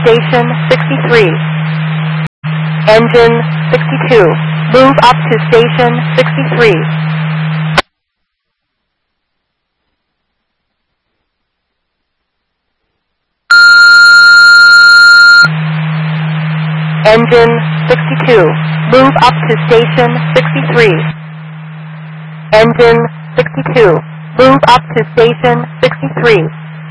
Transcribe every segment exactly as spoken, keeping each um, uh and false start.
station sixty-three. Engine sixty-two. Move up to station sixty-three. Engine sixty-two. Move up to station sixty-three. Engine sixty-two. Move up to station sixty-three.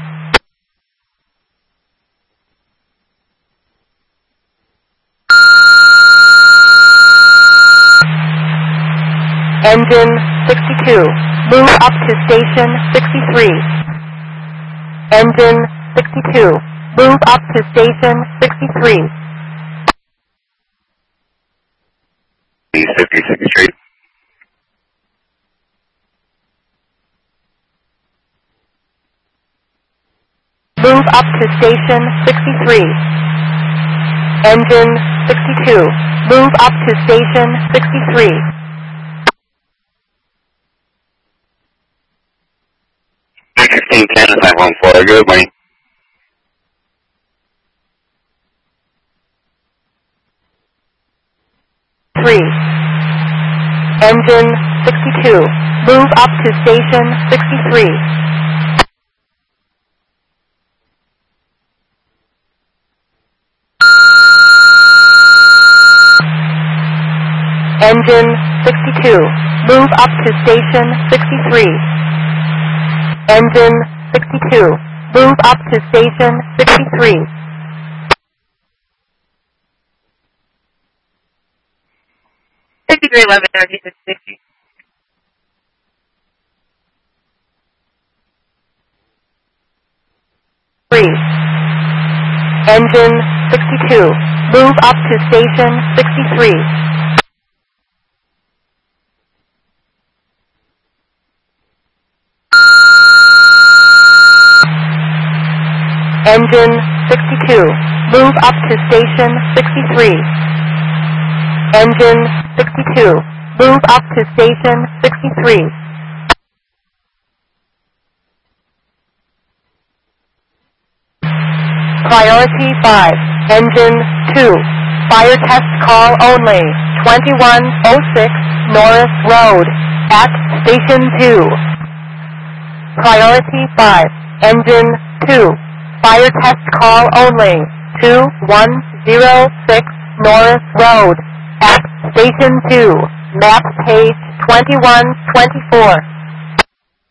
Engine sixty-two. Move up to station sixty-three. Engine sixty-two. Move up to station sixty-three. fifty-sixth Street. Move up to station sixty-three. Engine sixty-two. Move up to station sixty-three. fifteen ten is nine one four. Good morning. Three. Engine sixty-two. Move up to station sixty-three. Engine sixty-two. Move up to station sixty-three. Engine sixty-two. Move up to station sixty-three. fifty-three eleven, thirty-six sixty. Three. Engine sixty-two. Move up to station sixty-three. Engine sixty-two. Move up to station sixty-three. Engine sixty-two. Move up to station sixty-three. Priority five. Engine two. Fire test call only. twenty-one oh six Norris Road at Station two. Priority five. Engine two. Fire test call only. two one oh six Norris Road at Station two. Map page twenty-one twenty-four.